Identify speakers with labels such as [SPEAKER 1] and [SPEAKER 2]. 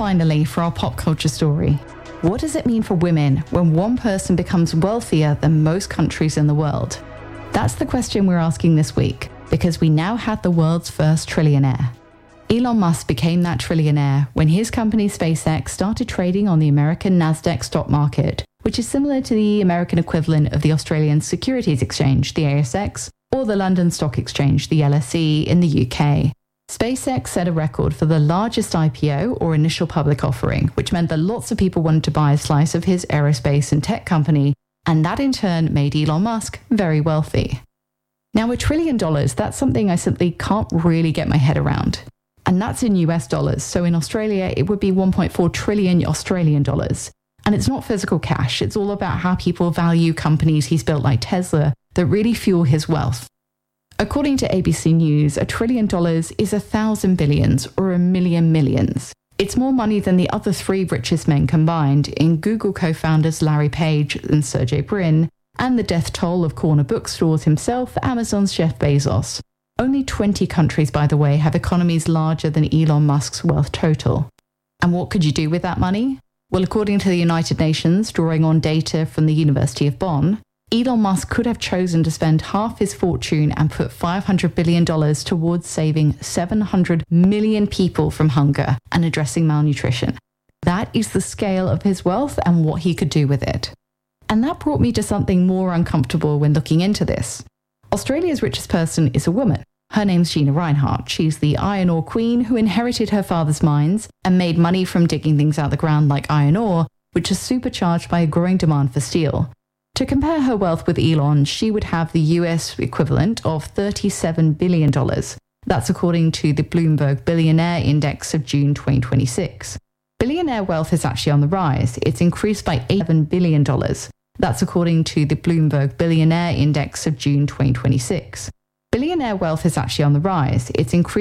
[SPEAKER 1] finally, for our pop culture story. What does it mean for women when one person becomes wealthier than most countries in the world? That's the question we're asking this week, because we now have the world's first trillionaire. Elon Musk became that trillionaire when his company SpaceX started trading on the American Nasdaq stock market, which is similar to the American equivalent of the Australian Securities Exchange, the ASX, or the London Stock Exchange, the LSE, in the UK. SpaceX set a record for the largest IPO, or initial public offering, which meant that lots of people wanted to buy a slice of his aerospace and tech company, and that in turn made Elon Musk very wealthy. Now, $1 trillion, that's something I simply can't really get my head around. And that's in US dollars, so in Australia it would be 1.4 trillion Australian dollars. And it's not physical cash, it's all about how people value companies he's built like Tesla that really fuel his wealth. According to ABC News, $1 trillion is 1,000 billions or 1,000,000 millions. It's more money than the other three richest men combined in Google co-founders Larry Page and Sergey Brin, and the death toll of corner bookstores himself, Amazon's Jeff Bezos. Only 20 countries, by the way, have economies larger than Elon Musk's wealth total. And what could you do with that money? Well, according to the United Nations, drawing on data from the University of Bonn, Elon Musk could have chosen to spend half his fortune and put $500 billion towards saving 700 million people from hunger and addressing malnutrition. That is the scale of his wealth and what he could do with it. And that brought me to something more uncomfortable when looking into this. Australia's richest person is a woman. Her name's Gina Rinehart. She's the iron ore queen who inherited her father's mines and made money from digging things out of the ground like iron ore, which is supercharged by a growing demand for steel. To compare her wealth with Elon, she would have the US equivalent of $37 billion. That's according to the Bloomberg Billionaire Index of June 2026. Billionaire wealth is actually on the rise. It's increased by $7 billion. That's according to the Bloomberg Billionaire Index of June 2026. Billionaire wealth is actually on the rise. It's increased